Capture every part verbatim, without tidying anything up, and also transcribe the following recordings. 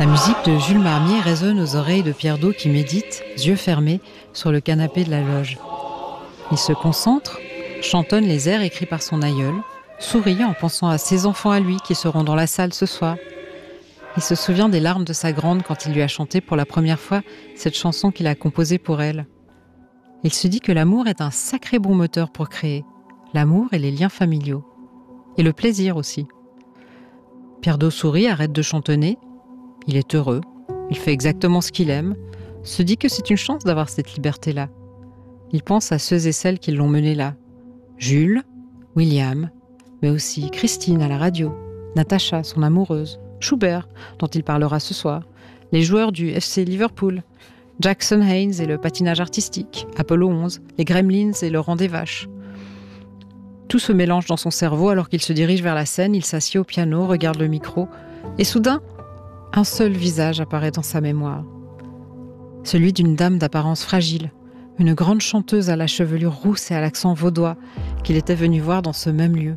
La musique de Jules Marmier résonne aux oreilles de Pierre Dault qui médite, yeux fermés, sur le canapé de la loge. Il se concentre, chantonne les airs écrits par son aïeul, sourit en pensant à ses enfants à lui qui seront dans la salle ce soir. Il se souvient des larmes de sa grande quand il lui a chanté pour la première fois cette chanson qu'il a composée pour elle. Il se dit que l'amour est un sacré bon moteur pour créer. L'amour et les liens familiaux. Et le plaisir aussi. Pierre Dault sourit, arrête de chantonner. Il est heureux, il fait exactement ce qu'il aime, se dit que c'est une chance d'avoir cette liberté-là. Il pense à ceux et celles qui l'ont mené là. Jules, William, mais aussi Christine à la radio, Natacha, son amoureuse, Schubert, dont il parlera ce soir, les joueurs du F C Liverpool, Jackson Haynes et le patinage artistique, Apollo onze, les Gremlins et le rang des vaches. Tout se mélange dans son cerveau alors qu'il se dirige vers la scène, il s'assied au piano, regarde le micro, et soudain, un seul visage apparaît dans sa mémoire. Celui d'une dame d'apparence fragile, une grande chanteuse à la chevelure rousse et à l'accent vaudois qu'il était venu voir dans ce même lieu.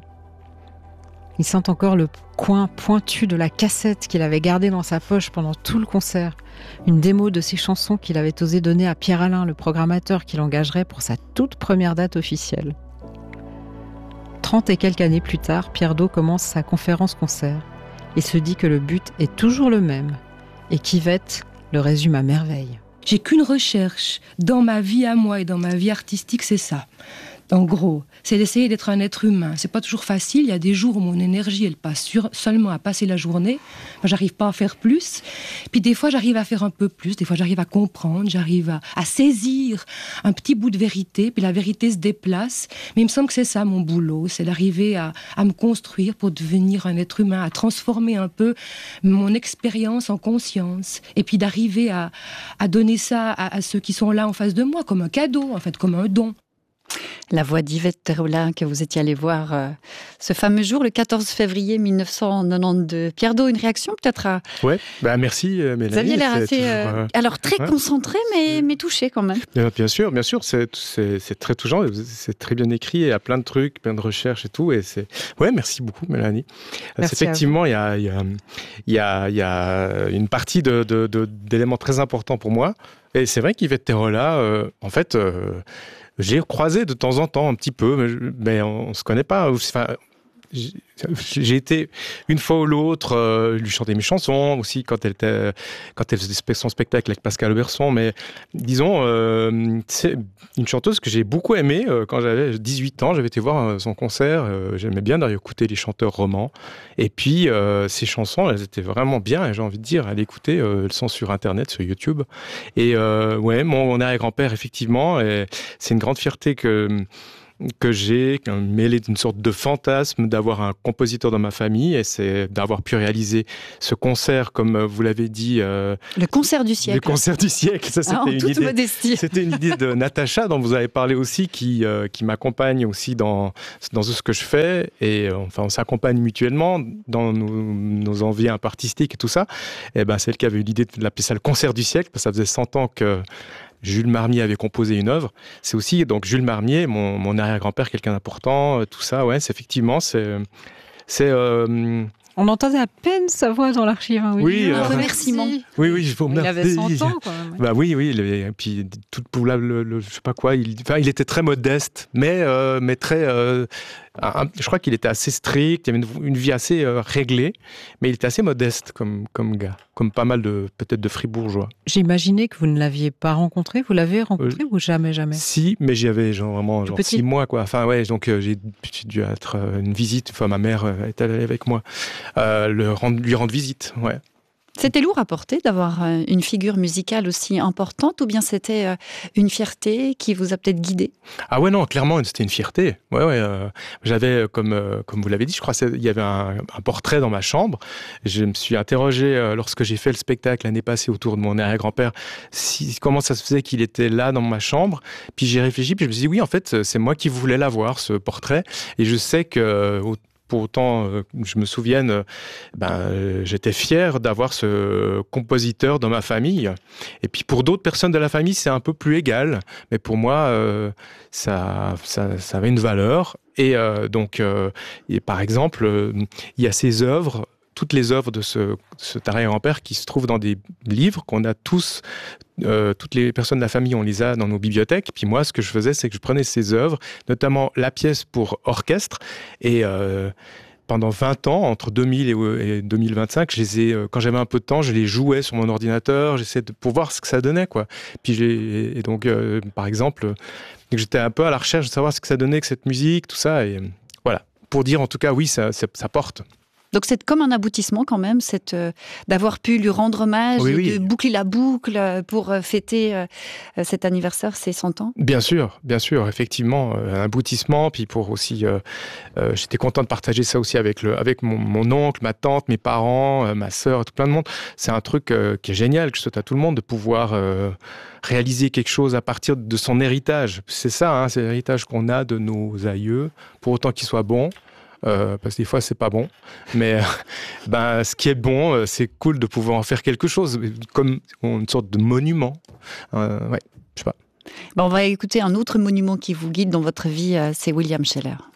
Il sent encore le coin pointu de la cassette qu'il avait gardée dans sa poche pendant tout le concert, une démo de ses chansons qu'il avait osé donner à Pierre Alain, le programmateur qui l'engagerait pour sa toute première date officielle. Trente et quelques années plus tard, Pierre Dault commence sa conférence-concert et se dit que le but est toujours le même, et qu'Yvette le résume à merveille. J'ai qu'une recherche dans ma vie à moi et dans ma vie artistique, c'est ça. En gros, c'est d'essayer d'être un être humain. C'est pas toujours facile. Il y a des jours où mon énergie, elle passe sur, seulement à passer la journée. Moi, j'arrive pas à faire plus. Puis des fois, j'arrive à faire un peu plus. Des fois, j'arrive à comprendre. J'arrive à, à saisir un petit bout de vérité. Puis la vérité se déplace. Mais il me semble que c'est ça mon boulot. C'est d'arriver à, à me construire pour devenir un être humain, à transformer un peu mon expérience en conscience. Et puis d'arriver à, à donner ça à, à ceux qui sont là en face de moi, comme un cadeau, en fait, comme un don. La voix d'Yvette Terola que vous étiez allé voir euh, ce fameux jour, le quatorze février mille neuf cent quatre-vingt-douze. Pierre Dault, une réaction peut-être à... Ouais, bah merci Mélanie. Vous aviez l'air assez... toujours, euh, alors très ouais. concentré, mais, mais touché quand même. Bien, bien sûr, bien sûr, c'est, c'est, c'est très touchant, c'est très bien écrit, il y a plein de trucs, plein de recherches et tout. Et c'est... Ouais, merci beaucoup Mélanie. Merci c'est effectivement, il y a, y, a, y, a, y a une partie de, de, de, d'éléments très importants pour moi. Et c'est vrai qu'Yvette Terola, euh, en fait... Euh, j'ai croisé de temps en temps un petit peu, mais, mais on ne se connaît pas. Enfin, j'ai, j'ai été une fois ou l'autre euh, lui chanter mes chansons aussi quand elle était quand elle faisait son spectacle avec Pascal Auberson. Mais disons, euh, c'est une chanteuse que j'ai beaucoup aimée euh, quand j'avais dix-huit ans. J'avais été voir euh, son concert. Euh, j'aimais bien d'ailleurs écouter les chanteurs romans. Et puis euh, ses chansons, elles étaient vraiment bien. Et j'ai envie de dire, à l'écouter, euh, elles sont sur Internet, sur YouTube. Et euh, ouais, mon, mon arrière-grand-père effectivement. Et c'est une grande fierté que que j'ai, mêlé d'une sorte de fantasme d'avoir un compositeur dans ma famille, et c'est d'avoir pu réaliser ce concert, comme vous l'avez dit. Euh, le concert du siècle. Le concert du siècle, ça c'était, ah, une, idée, modestie. C'était une idée de Natacha, dont vous avez parlé aussi, qui, euh, qui m'accompagne aussi dans, dans ce que je fais, et euh, enfin on s'accompagne mutuellement dans nos, nos envies un peu artistiques et tout ça. Et ben, c'est elle qui avait eu l'idée de l'appeler ça le concert du siècle, parce que ça faisait cent ans que Jules Marmier avait composé une œuvre. C'est aussi donc Jules Marmier, mon, mon arrière-grand-père, quelqu'un d'important, euh, tout ça. Ouais, c'est effectivement, c'est, c'est. Euh... On entendait à peine sa voix dans l'archive. Hein, oui, un euh, remerciement. Oui, oui, je vous remercie. Il avait cent ans, quand même. Bah oui, oui. Le, et puis tout pour là, le, le, je sais pas quoi. Il, enfin, il était très modeste, mais euh, mais très. Euh, un, je crois qu'il était assez strict. Il avait une, une vie assez euh, réglée, mais il était assez modeste comme comme gars, comme pas mal de peut-être de fribourgeois. J'imaginais que vous ne l'aviez pas rencontré. Vous l'avez rencontré euh, ou jamais, jamais? Si, mais j'y avais genre vraiment genre petit. six mois quoi. Enfin ouais, donc euh, j'ai, j'ai dû être euh, une visite. Enfin ma mère euh, est allée avec moi, euh, le rendre, lui rendre visite. Ouais. C'était lourd à porter d'avoir une figure musicale aussi importante, ou bien c'était une fierté qui vous a peut-être guidé? Ah ouais, non, clairement, c'était une fierté. Ouais, ouais, euh, j'avais, comme, euh, comme vous l'avez dit, je crois qu'il y avait un, un portrait dans ma chambre. Je me suis interrogé euh, lorsque j'ai fait le spectacle l'année passée autour de mon arrière-grand-père, si, comment ça se faisait qu'il était là dans ma chambre. Puis j'ai réfléchi, puis je me suis dit, oui, en fait, c'est moi qui voulais l'avoir, ce portrait. Et je sais que... Pour autant, euh, je me souvienne, euh, ben, euh, j'étais fier d'avoir ce compositeur dans ma famille. Et puis pour d'autres personnes de la famille, c'est un peu plus égal. Mais pour moi, euh, ça, ça, ça avait une valeur. Et euh, donc, euh, et par exemple, euh, il y a ces œuvres toutes les œuvres de ce, cet arrière-grand-père qui se trouvent dans des livres qu'on a tous, euh, toutes les personnes de la famille, on les a dans nos bibliothèques. Puis moi, ce que je faisais, c'est que je prenais ces œuvres, notamment la pièce pour orchestre, et euh, pendant vingt ans, entre deux mille et deux mille vingt-cinq, je les ai, quand j'avais un peu de temps, je les jouais sur mon ordinateur, j'essayais de, pour voir ce que ça donnait, quoi. Puis j'ai, et donc, euh, par exemple, j'étais un peu à la recherche de savoir ce que ça donnait que cette musique, tout ça, et voilà. Pour dire, en tout cas, oui, ça, ça, ça porte. Donc c'est comme un aboutissement quand même, cette, euh, d'avoir pu lui rendre hommage oui, et oui. de boucler la boucle pour euh, fêter euh, cet anniversaire, ses cent ans. Bien sûr, bien sûr, effectivement, euh, un aboutissement. Puis pour aussi, euh, euh, j'étais content de partager ça aussi avec, le, avec mon, mon oncle, ma tante, mes parents, euh, ma sœur, tout plein de monde. C'est un truc euh, qui est génial, que je souhaite à tout le monde de pouvoir euh, réaliser quelque chose à partir de son héritage. C'est ça, hein, c'est l'héritage qu'on a de nos aïeux, pour autant qu'il soit bon. Euh, parce que des fois c'est pas bon, mais euh, ben ce qui est bon, euh, c'est cool de pouvoir en faire quelque chose, comme une sorte de monument. Euh, ouais, je sais pas. Ben on va écouter un autre monument qui vous guide dans votre vie, euh, c'est William Sheller.